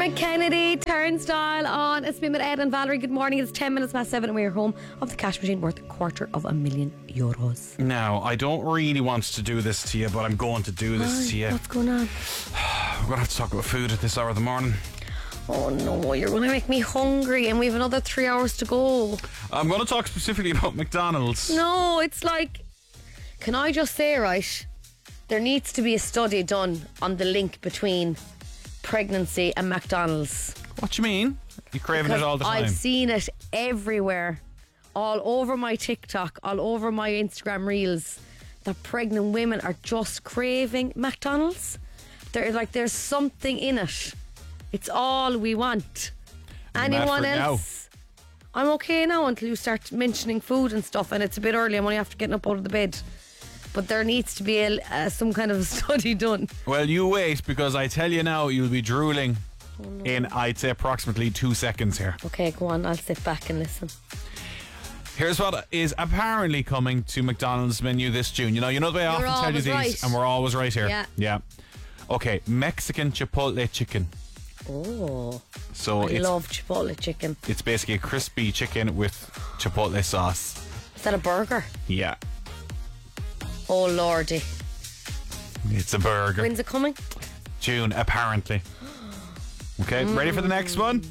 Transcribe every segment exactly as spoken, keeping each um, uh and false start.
Dermot Kennedy, turnstile on a spin with Ed and Valerie. Good morning. It's ten minutes past seven and we're home of the cash machine worth a quarter of a million euros. Now, I don't really want to do this to you, but I'm going to do this Why? to you. What's going on? We're going to have to talk about food at this hour of the morning. Oh no, you're going to make me hungry and we have another three hours to go. I'm going to talk specifically about McDonald's. No, it's like, can I just say, right, there needs to be a study done on the link between pregnancy and McDonald's. What do you mean? You're craving Because it all the time. I've seen it everywhere, all over my TikTok, all over my Instagram reels, that pregnant women are just craving McDonald's. They're like, there's something in it. It's all we want. I'm Anyone mad for it else? I'm okay now until you start mentioning food and stuff, and it's a bit early. I'm only after getting up out of the bed. But there needs to be a, uh, some kind of study done. Well, you wait, because I tell you now, you'll be drooling Oh, no. in, I'd say, approximately two seconds here. Okay, go on. I'll sit back and listen. Here's what is apparently coming to McDonald's menu this June. You know, you know the way I You're often tell you always these, right. and we're always right here. Yeah. Yeah. Okay, Mexican Chipotle chicken. Oh, So I it's love Chipotle chicken. it's basically a crispy chicken with Chipotle sauce. Is that a burger? Yeah. Oh, lordy. It's a burger. When's it coming? June, apparently. Okay, ready for the next one?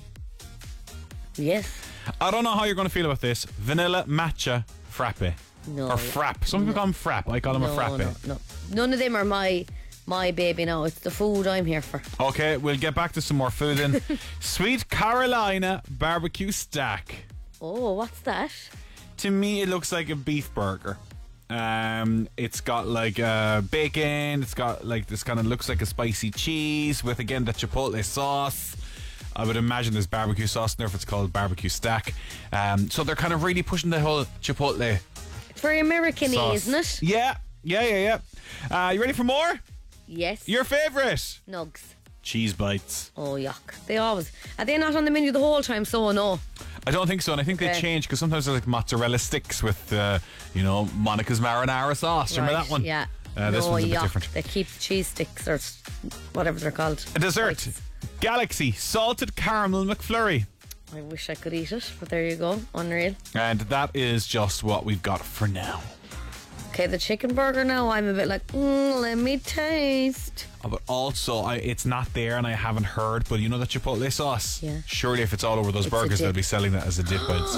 Yes. I don't know how you're going to feel about this. Vanilla matcha frappe. No. Or frap. Some people call them frap. I call them no, a frappe. no, no. None of them are my my baby now. It's the food I'm here for. Okay, we'll get back to some more food then. Sweet Carolina barbecue stack. Oh, what's that? To me, it looks like a beef burger. Um, it's got like uh, bacon. It's got like this kind of looks like a spicy cheese with again the chipotle sauce. I would imagine there's barbecue sauce in there if it's called barbecue stack. Um, so they're kind of really pushing the whole chipotle It's very American-y, sauce. isn't it? Yeah, yeah, yeah, yeah. Uh, you ready for more? Yes. Your favourite? Nugs. Cheese bites. Oh, yuck. They always... Are they not on the menu the whole time? So, no. I don't think so, and I think Okay. they change because sometimes they're like mozzarella sticks with, uh, you know, Monica's marinara sauce. Remember Right, that one? Yeah. Uh, this no, one's a bit yuck. different. They keep the cheese sticks or s- whatever they're called. A dessert. Bites. Galaxy salted caramel McFlurry. I wish I could eat it, but there you go. Unreal. And that is just what we've got for now. Okay, the chicken burger now, I'm a bit like, mm, let me taste. Oh, but also, I, it's not there and I haven't heard, but you know the chipotle sauce? Yeah. Surely if it's all over those It's a burgers, dip. they'll be selling that as a dip. I'd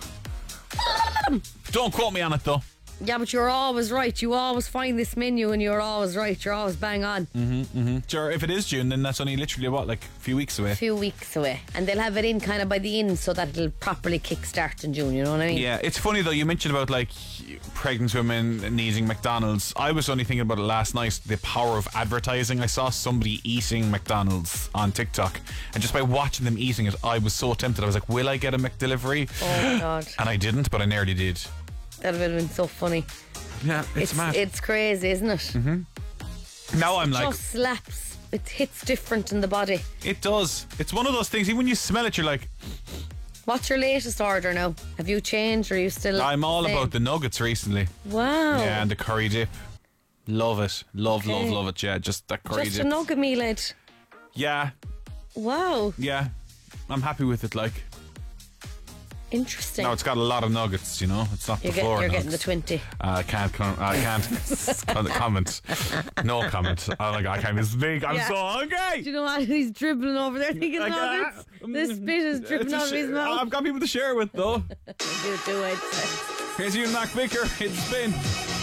say. Don't quote me on it though. Yeah, but you're always right. You always find this menu and you're always right. You're always bang on. Sure, if it is June, then that's only literally, what, like a few weeks away? A few weeks away. And they'll have it in kind of by the end so that it'll properly kick-start in June, you know what I mean? Yeah, it's funny though, you mentioned about like pregnant women needing McDonald's. I was only thinking about it last night, the power of advertising. I saw somebody eating McDonald's on TikTok, and just by watching them eating it, I was so tempted. I was like, will I get a McDelivery? Oh my God. And I didn't, but I nearly did. That would have been so funny. Yeah, it's, It's, mad. it's crazy, isn't it? Mm-hmm. Now I'm like, Just slaps. It hits different in the body. it does. It's one of those things, even when you smell it, you're like, What's your latest order now? Have you changed or are you still... I'm all same? about the nuggets recently. Wow. Yeah, and the curry dip. Love it. Love, Okay. love, love it. Yeah, just that curry Just dip. a nugget meal, Ed. Yeah, Wow. yeah. I'm happy with it, like. Interesting. No, it's got a lot of nuggets, you know. It's not you're the get, floor you're nuggets. getting the twenty. I can't. Com- I can't con- comment. No comment. Oh my God, I can't speak. I'm Yeah. so hungry. Do you know what? He's dribbling over there thinking I nuggets. can't. The spit is dripping It's a out of sh- his mouth. I've got people to share with though. You do it. Here's you, Mac Vicker. It's Spin.